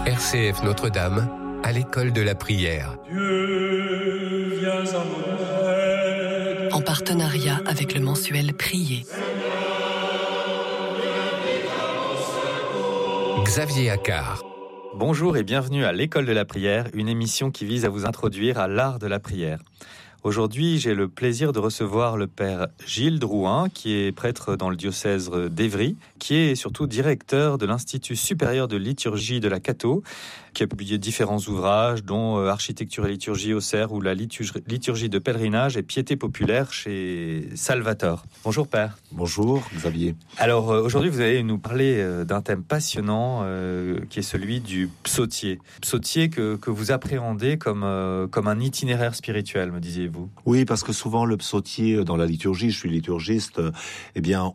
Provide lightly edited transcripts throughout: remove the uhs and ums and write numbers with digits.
RCF Notre-Dame, à l'école de la prière. Dieu, viens à mon aide. En partenariat avec le mensuel Prier. Xavier Accard. Bonjour et bienvenue à l'école de la prière, une émission qui vise à vous introduire à l'art de la prière. Aujourd'hui, j'ai le plaisir de recevoir le père Gilles Drouin, qui est prêtre dans le diocèse d'Évry, qui est surtout directeur de l'Institut supérieur de liturgie de la Cato, qui a publié différents ouvrages, dont Architecture et liturgie au Cerf ou la liturgie de pèlerinage et piété populaire chez Salvator. Bonjour père. Bonjour Xavier. Alors aujourd'hui, vous allez nous parler d'un thème passionnant qui est celui du psautier. Psautier que vous appréhendez comme un itinéraire spirituel, me disiez-vous. Oui, parce que souvent le psautier dans la liturgie, je suis liturgiste, eh bien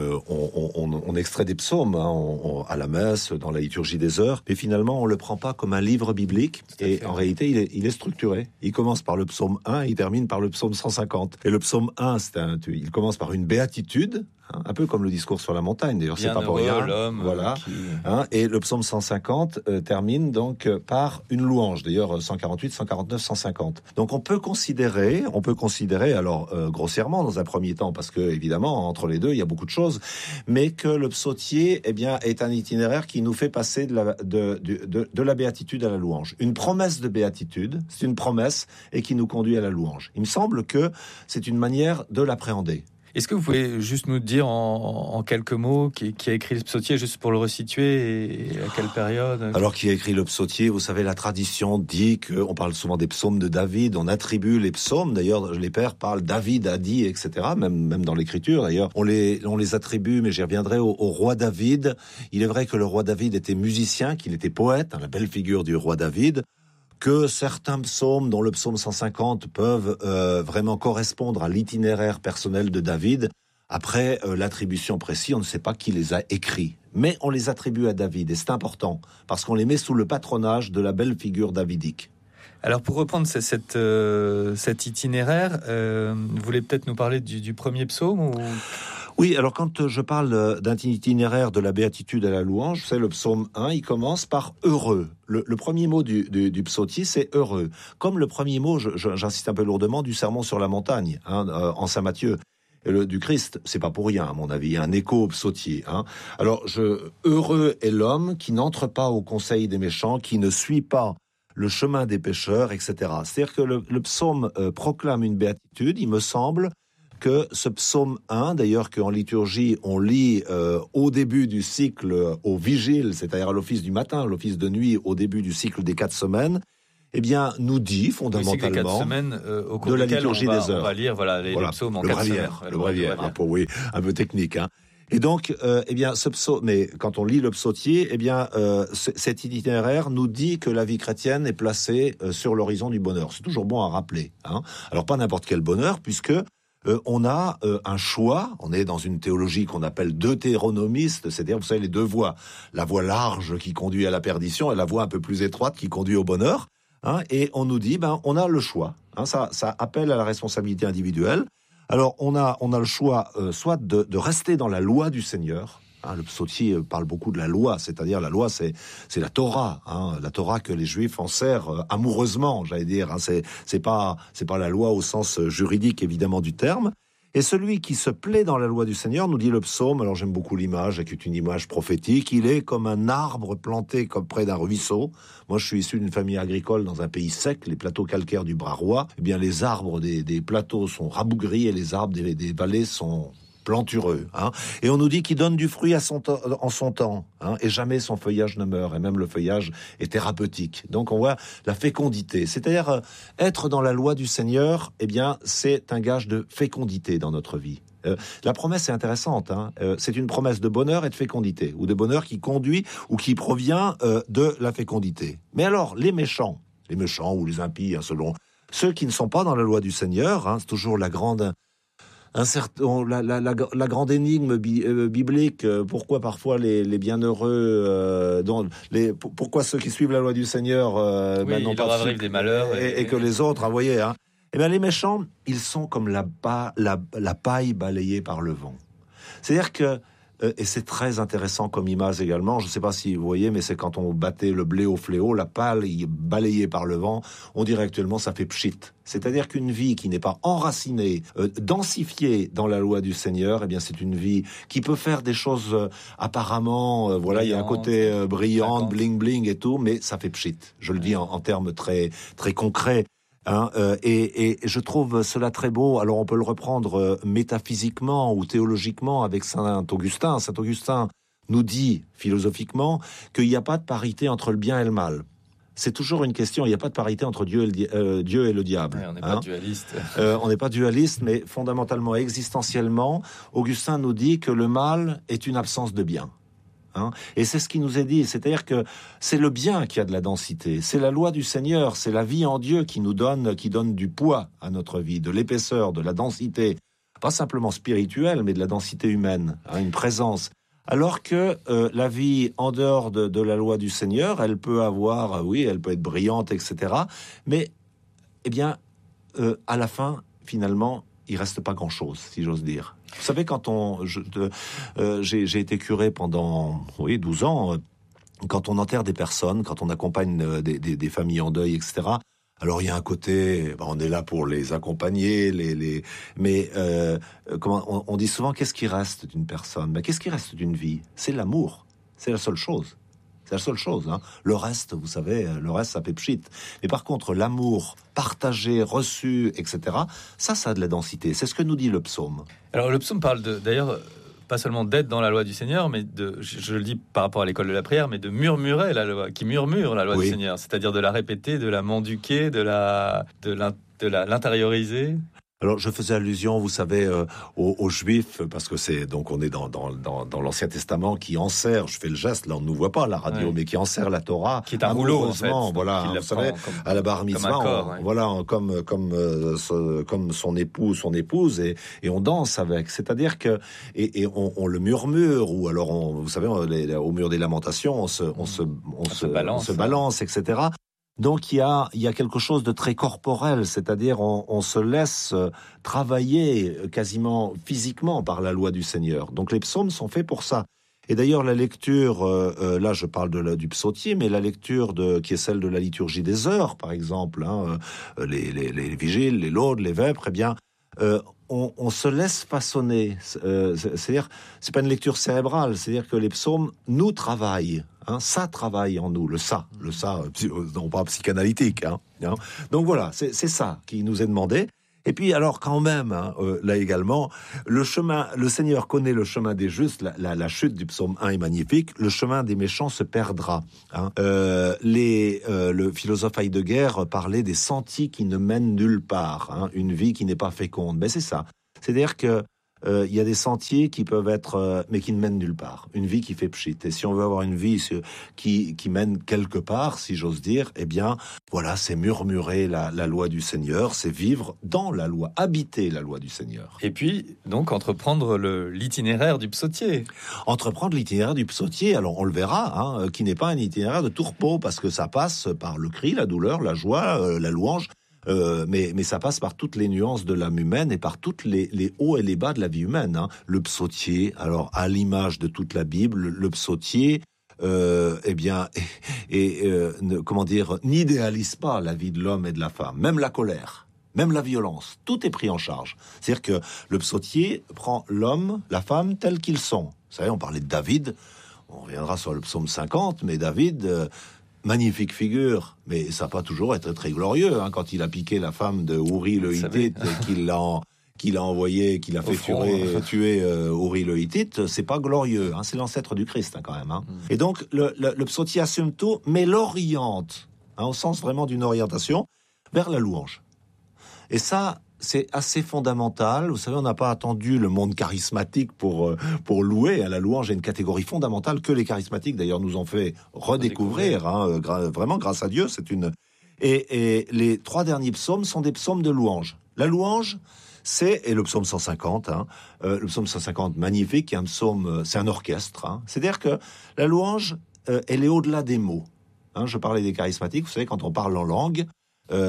on extrait des psaumes à la messe, dans la liturgie des heures, et finalement on le prend pas comme un livre biblique, et en réalité il est structuré. Il commence par le psaume 1 et il termine par le psaume 150. Et le psaume 1, il commence par une béatitude, un peu comme le discours sur la montagne, d'ailleurs c'est pas pour rien. Voilà. Et le psaume 150 termine donc par une louange, d'ailleurs 148, 149, 150. Donc on peut considérer, alors grossièrement dans un premier temps, parce que évidemment entre les deux il y a beaucoup de choses, mais que le psautier est un itinéraire qui nous fait passer de la béatitude à la louange. Une promesse de béatitude, c'est une promesse et qui nous conduit à la louange. Il me semble que c'est une manière de l'appréhender. Est-ce que vous pouvez juste nous dire en quelques mots qui a écrit le psautier, juste pour le resituer, et à quelle période? Alors, qui a écrit le psautier? Vous savez, la tradition dit qu'on parle souvent des psaumes de David, on attribue les psaumes, d'ailleurs les pères parlent David a dit, etc., même dans l'écriture d'ailleurs, on les attribue, mais j'y reviendrai au roi David. Il est vrai que le roi David était musicien, qu'il était poète, la belle figure du roi David, que certains psaumes, dont le psaume 150, peuvent vraiment correspondre à l'itinéraire personnel de David. Après, l'attribution précise, on ne sait pas qui les a écrits. Mais on les attribue à David, et c'est important, parce qu'on les met sous le patronage de la belle figure davidique. Alors pour reprendre cet itinéraire, vous voulez peut-être nous parler du premier psaume ou... Oui, alors quand je parle d'un itinéraire de la béatitude à la louange, c'est le psaume 1, il commence par heureux. Le premier mot du psautier, c'est heureux. Comme le premier mot, j'insiste un peu lourdement, du sermon sur la montagne, en Saint Matthieu. Du Christ, c'est pas pour rien, à mon avis, il y a un écho au psautier. Alors, heureux est l'homme qui n'entre pas au conseil des méchants, qui ne suit pas le chemin des pécheurs, etc. C'est-à-dire que le psaume proclame une béatitude, il me semble, que ce psaume 1, d'ailleurs qu'en liturgie on lit au début du cycle au vigile, c'est-à-dire à l'office du matin, l'office de nuit au début du cycle des 4 semaines, nous dit fondamentalement au cours de la liturgie des heures. On va lire les psaumes en 4 semaines. Le bréviaire, un peu technique. Et donc, ce psaume, mais quand on lit le psautier, cet itinéraire nous dit que la vie chrétienne est placée sur l'horizon du bonheur. C'est toujours bon à rappeler. Alors pas n'importe quel bonheur, puisque on a un choix, on est dans une théologie qu'on appelle deutéronomiste, c'est-à-dire, vous savez, les deux voies. La voie large qui conduit à la perdition et la voie un peu plus étroite qui conduit au bonheur. Et on nous dit, on a le choix. Ça appelle à la responsabilité individuelle. Alors, on a le choix soit de rester dans la loi du Seigneur. Le psautier parle beaucoup de la loi, c'est-à-dire la loi, c'est la Torah, la Torah que les Juifs en serrent amoureusement, j'allais dire. C'est pas la loi au sens juridique évidemment du terme. Et celui qui se plaît dans la loi du Seigneur, nous dit le psaume. Alors j'aime beaucoup l'image, qui est une image prophétique. Il est comme un arbre planté comme près d'un ruisseau. Moi, je suis issu d'une famille agricole dans un pays sec, les plateaux calcaires du Bras-Roi. Les arbres des plateaux sont rabougris et les arbres des vallées sont plantureux, et on nous dit qu'il donne du fruit en son temps, et jamais son feuillage ne meurt, et même le feuillage est thérapeutique. Donc on voit la fécondité, c'est-à-dire être dans la loi du Seigneur, c'est un gage de fécondité dans notre vie. La promesse est intéressante, c'est une promesse de bonheur et de fécondité, ou de bonheur qui conduit ou qui provient de la fécondité. Mais alors, les méchants ou les impies, selon ceux qui ne sont pas dans la loi du Seigneur, c'est toujours la grande la grande énigme biblique, pourquoi parfois les bienheureux, pourquoi ceux qui suivent la loi du Seigneur n'ont pas arrive des malheurs et que les autres, voyez, les méchants, ils sont comme la paille balayée par le vent. C'est-à-dire que et c'est très intéressant comme image également. Je ne sais pas si vous voyez, mais c'est quand on battait le blé au fléau, la pâle balayée par le vent. On dirait actuellement ça fait pchit. C'est-à-dire qu'une vie qui n'est pas enracinée, densifiée dans la loi du Seigneur, eh bien c'est une vie qui peut faire des choses apparemment, voilà, il y a un côté brillant, bling bling et tout, mais ça fait pchit. Je le dis en termes très très concrets. Et je trouve cela très beau. Alors on peut le reprendre métaphysiquement ou théologiquement avec Saint Augustin. Saint Augustin nous dit philosophiquement qu'il n'y a pas de parité entre le bien et le mal. C'est toujours une question. Il n'y a pas de parité entre Dieu et le diable. Ouais, on n'est pas dualiste. On n'est pas dualiste, mais fondamentalement, existentiellement, Augustin nous dit que le mal est une absence de bien. Et c'est ce qui nous est dit, c'est-à-dire que c'est le bien qui a de la densité, c'est la loi du Seigneur, c'est la vie en Dieu qui donne du poids à notre vie, de l'épaisseur, de la densité, pas simplement spirituelle, mais de la densité humaine, une présence. Alors que la vie en dehors de la loi du Seigneur, elle peut avoir, elle peut être brillante, etc. Mais, eh bien, à la fin, finalement, il reste pas grand-chose, si j'ose dire. Vous savez, quand j'ai été curé pendant 12 ans, quand on enterre des personnes, quand on accompagne des familles en deuil, etc., alors il y a un côté, on est là pour les accompagner, mais on dit souvent, qu'est-ce qui reste d'une personne ? Qu'est-ce qui reste d'une vie ? C'est l'amour, c'est la seule chose. C'est la seule chose. Le reste, vous savez, ça fait pchit. Mais par contre, l'amour partagé, reçu, etc., ça a de la densité. C'est ce que nous dit le psaume. Alors le psaume parle d'ailleurs, pas seulement d'être dans la loi du Seigneur, mais je le dis par rapport à l'école de la prière, mais de murmurer la loi, qui murmure la loi du Seigneur, c'est-à-dire de la répéter, de la mendiquer, de l'intérioriser. Alors, je faisais allusion, vous savez, aux Juifs, parce que on est dans l'Ancien Testament qui enserre, je fais le geste, là on ne nous voit pas à la radio, mais qui enserre la Torah, qui est un rouleau, en fait, voilà, vous savez, à la bar mitzvah, comme son époux, son épouse, et on danse avec. C'est-à-dire que et on le murmure, ou alors vous savez, au mur des lamentations, on se balance, etc. Donc il y a quelque chose de très corporel, c'est-à-dire on se laisse travailler quasiment physiquement par la loi du Seigneur. Donc les psaumes sont faits pour ça. Et d'ailleurs la lecture, là je parle du psautier, mais la lecture qui est celle de la liturgie des heures, par exemple, les vigiles, les laudes, les vêpres, eh bien on se laisse façonner. C'est-à-dire, c'est pas une lecture cérébrale, c'est-à-dire que les psaumes nous travaillent. Ça travaille en nous, le ça, non pas psychanalytique. Donc voilà, c'est ça qui nous est demandé. Et puis alors quand même, là également, le Seigneur connaît le chemin des justes. La chute du psaume 1 est magnifique. Le chemin des méchants se perdra. Le philosophe Heidegger parlait des sentiers qui ne mènent nulle part. Une vie qui n'est pas féconde. Mais c'est ça. C'est-à-dire que il y a des sentiers qui peuvent être, mais qui ne mènent nulle part. Une vie qui fait pchit. Et si on veut avoir une vie qui mène quelque part, si j'ose dire, eh bien, voilà, c'est murmurer la loi du Seigneur, c'est vivre dans la loi, habiter la loi du Seigneur. Et puis, donc, entreprendre l'itinéraire du psautier. Entreprendre l'itinéraire du psautier, alors on le verra, qui n'est pas un itinéraire de tourpeau, parce que ça passe par le cri, la douleur, la joie, la louange. Mais ça passe par toutes les nuances de l'âme humaine et par toutes les hauts et les bas de la vie humaine. Le psautier, alors à l'image de toute la Bible, le psautier, n'idéalise pas la vie de l'homme et de la femme, même la colère, même la violence, tout est pris en charge. C'est-à-dire que le psautier prend l'homme, la femme tels qu'ils sont. Vous savez, on parlait de David, on reviendra sur le psaume 50, mais David... magnifique figure, mais ça n'a pas toujours été très glorieux. Quand il a piqué la femme de Uri le Hittite, qu'il a envoyé, qu'il a fait tuer Uri le Hittite, c'est pas glorieux. C'est l'ancêtre du Christ quand même. Et donc le psautier assume tout, mais l'oriente, au sens vraiment d'une orientation, vers la louange. Et ça, c'est assez fondamental. Vous savez, on n'a pas attendu le monde charismatique pour louer. La louange est une catégorie fondamentale que les charismatiques, d'ailleurs, nous ont fait redécouvrir. Vraiment, grâce à Dieu, Et les 3 derniers psaumes sont des psaumes de louange. La louange, et le psaume 150, le psaume 150 magnifique, qui est un psaume, c'est un orchestre. C'est-à-dire que la louange, elle est au-delà des mots. Je parlais des charismatiques. Vous savez, quand on parle en langue,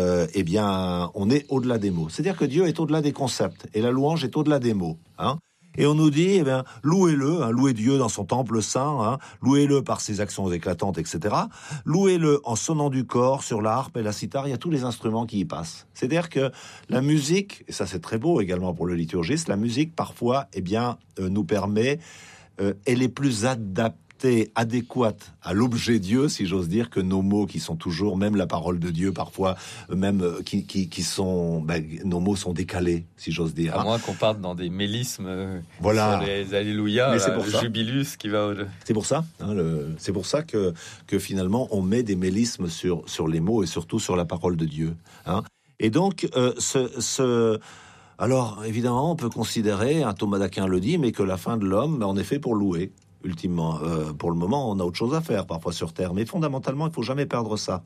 on est au-delà des mots. C'est-à-dire que Dieu est au-delà des concepts et la louange est au-delà des mots. Et on nous dit, louez-le, louez Dieu dans son temple saint, louez-le par ses actions éclatantes, etc. Louez-le en sonnant du corps sur la harpe et la cithare, il y a tous les instruments qui y passent. C'est-à-dire que la musique, et ça c'est très beau également pour le liturgiste, la musique parfois, nous permet, elle est plus adéquate à l'objet Dieu, si j'ose dire, que nos mots qui sont toujours, même la parole de Dieu parfois, même qui sont, nos mots sont décalés, si j'ose dire. À moins qu'on parte dans des mélismes, voilà, sur les alléluia, le jubilus qui va. C'est pour ça, c'est pour ça que finalement on met des mélismes sur les mots et surtout sur la parole de Dieu. Et donc alors évidemment on peut considérer, Thomas d'Aquin le dit, mais que la fin de l'homme, en effet, pour louer. Ultimement, pour le moment, on a autre chose à faire, parfois sur Terre. Mais fondamentalement, il faut jamais perdre ça.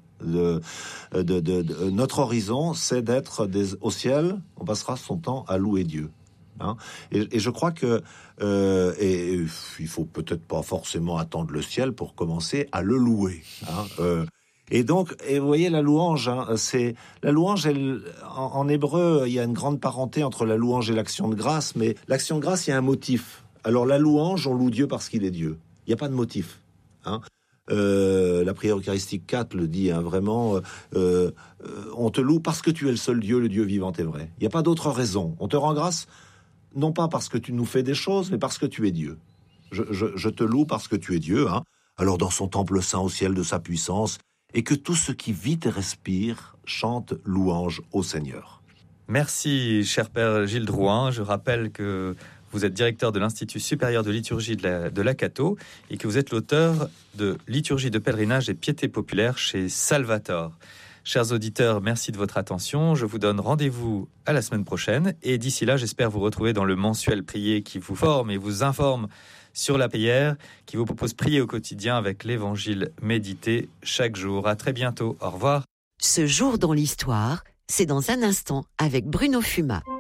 Notre horizon, c'est d'être au ciel. On passera son temps à louer Dieu. Et je crois que il faut peut-être pas forcément attendre le ciel pour commencer à le louer. Et donc, vous voyez, la louange, c'est la louange. En hébreu, il y a une grande parenté entre la louange et l'action de grâce. Mais l'action de grâce, il y a un motif. Alors la louange, on loue Dieu parce qu'il est Dieu. Il n'y a pas de motif. La prière eucharistique 4 le dit, vraiment. On te loue parce que tu es le seul Dieu, le Dieu vivant et vrai. Il n'y a pas d'autre raison. On te rend grâce, non pas parce que tu nous fais des choses, mais parce que tu es Dieu. Je te loue parce que tu es Dieu. Alors dans son temple saint au ciel de sa puissance, et que tout ce qui vit et respire chante louange au Seigneur. Merci, cher Père Gilles Drouin. Je rappelle que vous êtes directeur de l'Institut supérieur de liturgie de la Cato et que vous êtes l'auteur de Liturgie de pèlerinage et piété populaire chez Salvator. Chers auditeurs, merci de votre attention. Je vous donne rendez-vous à la semaine prochaine. Et d'ici là, j'espère vous retrouver dans le mensuel Prier qui vous forme et vous informe sur la prière, qui vous propose prier au quotidien avec l'évangile médité chaque jour. À très bientôt. Au revoir. Ce jour dans l'histoire, c'est dans un instant avec Bruno Fuma.